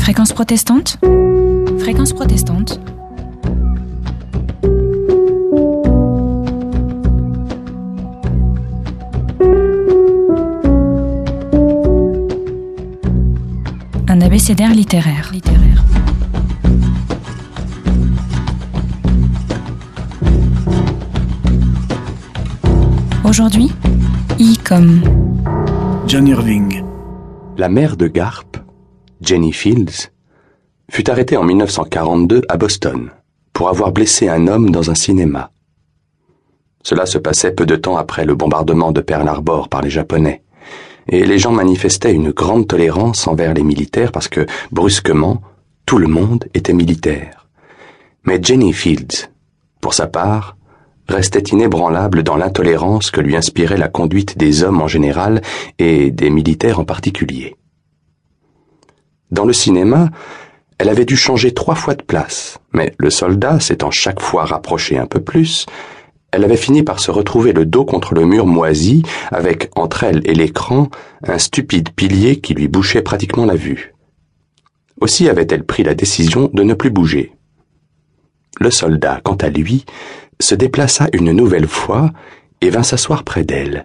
Fréquence protestante. Fréquence protestante. Un abécédaire littéraire. Aujourd'hui, I comme John Irving. La mère de Garp, Jenny Fields, fut arrêtée en 1942 à Boston pour avoir blessé un homme dans un cinéma. Cela se passait peu de temps après le bombardement de Pearl Harbor par les Japonais, et les gens manifestaient une grande tolérance envers les militaires parce que, brusquement, tout le monde était militaire. Mais Jenny Fields, pour sa part, restait inébranlable dans l'intolérance que lui inspirait la conduite des hommes en général et des militaires en particulier. Dans le cinéma, elle avait dû changer 3 fois de place, mais le soldat s'étant chaque fois rapproché un peu plus, elle avait fini par se retrouver le dos contre le mur moisi, avec, entre elle et l'écran, un stupide pilier qui lui bouchait pratiquement la vue. Aussi avait-elle pris la décision de ne plus bouger. Le soldat, quant à lui, se déplaça une nouvelle fois et vint s'asseoir près d'elle.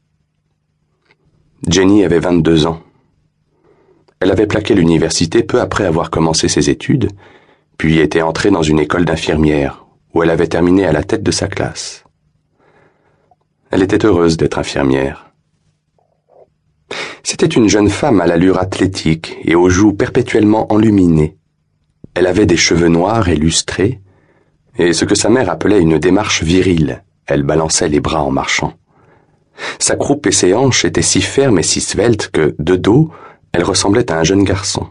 Jenny avait 22 ans. Elle avait plaqué l'université peu après avoir commencé ses études, puis était entrée dans une école d'infirmière, où elle avait terminé à la tête de sa classe. Elle était heureuse d'être infirmière. C'était une jeune femme à l'allure athlétique et aux joues perpétuellement enluminées. Elle avait des cheveux noirs et lustrés, et ce que sa mère appelait une démarche virile. Elle balançait les bras en marchant. Sa croupe et ses hanches étaient si fermes et si sveltes que, de dos, elle ressemblait à un jeune garçon.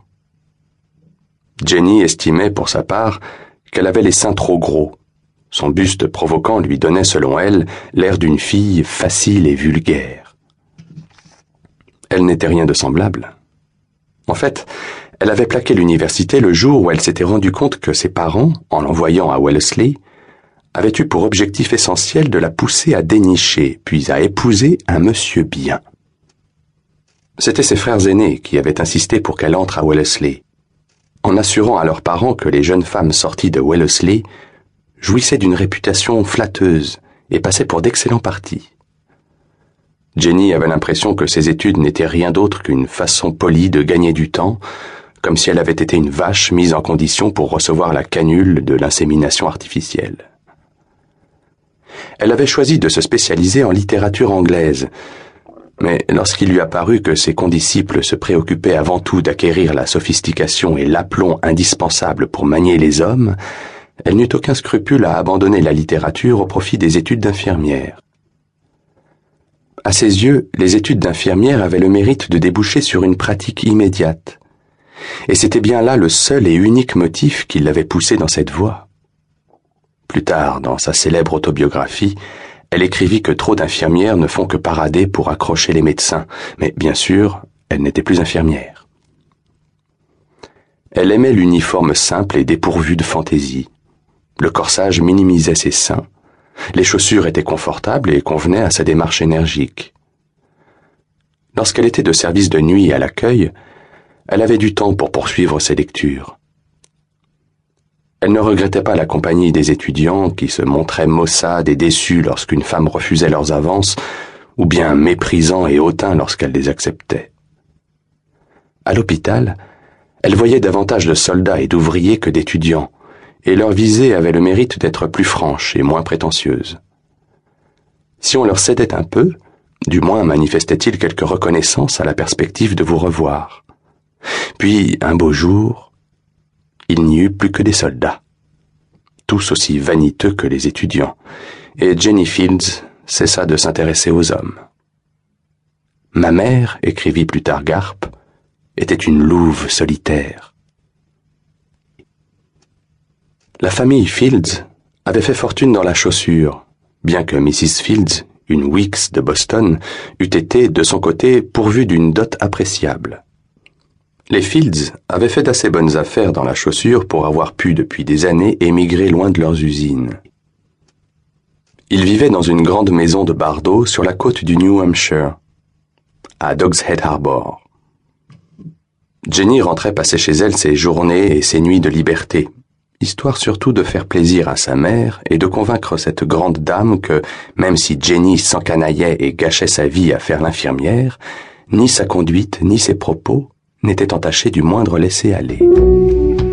Jenny estimait, pour sa part, qu'elle avait les seins trop gros. Son buste provoquant lui donnait, selon elle, l'air d'une fille facile et vulgaire. Elle n'était rien de semblable. En fait, elle avait plaqué l'université le jour où elle s'était rendue compte que ses parents, en l'envoyant à Wellesley, avaient eu pour objectif essentiel de la pousser à dénicher, puis à épouser un monsieur bien. C'étaient ses frères aînés qui avaient insisté pour qu'elle entre à Wellesley, en assurant à leurs parents que les jeunes femmes sorties de Wellesley jouissaient d'une réputation flatteuse et passaient pour d'excellents partis. Jenny avait l'impression que ses études n'étaient rien d'autre qu'une façon polie de gagner du temps, comme si elle avait été une vache mise en condition pour recevoir la canule de l'insémination artificielle. Elle avait choisi de se spécialiser en littérature anglaise, mais lorsqu'il lui apparut que ses condisciples se préoccupaient avant tout d'acquérir la sophistication et l'aplomb indispensables pour manier les hommes, elle n'eut aucun scrupule à abandonner la littérature au profit des études d'infirmière. À ses yeux, les études d'infirmière avaient le mérite de déboucher sur une pratique immédiate, et c'était bien là le seul et unique motif qui l'avait poussée dans cette voie. Plus tard, dans sa célèbre autobiographie, elle écrivit que trop d'infirmières ne font que parader pour accrocher les médecins, mais bien sûr, elle n'était plus infirmière. Elle aimait l'uniforme simple et dépourvu de fantaisie. Le corsage minimisait ses seins, les chaussures étaient confortables et convenaient à sa démarche énergique. Lorsqu'elle était de service de nuit à l'accueil, elle avait du temps pour poursuivre ses lectures. Elle ne regrettait pas la compagnie des étudiants qui se montraient maussades et déçus lorsqu'une femme refusait leurs avances, ou bien méprisants et hautains lorsqu'elle les acceptait. À l'hôpital, elle voyait davantage de soldats et d'ouvriers que d'étudiants, et leur visée avait le mérite d'être plus franche et moins prétentieuse. Si on leur cédait un peu, du moins manifestait-il quelque reconnaissance à la perspective de vous revoir. Puis, un beau jour, il n'y eut plus que des soldats, tous aussi vaniteux que les étudiants, et Jenny Fields cessa de s'intéresser aux hommes. Ma mère, écrivit plus tard Garp, était une louve solitaire. La famille Fields avait fait fortune dans la chaussure, bien que Mrs. Fields, une Weeks de Boston, eût été, de son côté, pourvue d'une dot appréciable. Les Fields avaient fait d'assez bonnes affaires dans la chaussure pour avoir pu, depuis des années, émigrer loin de leurs usines. Ils vivaient dans une grande maison de Bardo sur la côte du New Hampshire, à Dogs Head Harbor. Jenny rentrait passer chez elle ses journées et ses nuits de liberté, histoire surtout de faire plaisir à sa mère et de convaincre cette grande dame que, même si Jenny s'encanaillait et gâchait sa vie à faire l'infirmière, ni sa conduite ni ses propos n'étaient entachés du moindre laisser-aller.